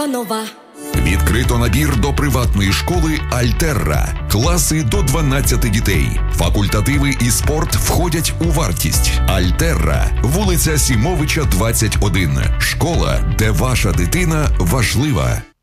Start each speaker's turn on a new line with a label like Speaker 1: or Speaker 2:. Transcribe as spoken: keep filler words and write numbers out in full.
Speaker 1: школа нова.
Speaker 2: Відкрито набір до приватної школи «Альтерра». Класи до дванадцяти дітей. Факультативи і спорт входять у вартість. «Альтерра», вулиця Сімовича, двадцять один. Школа, де ваша дитина важлива.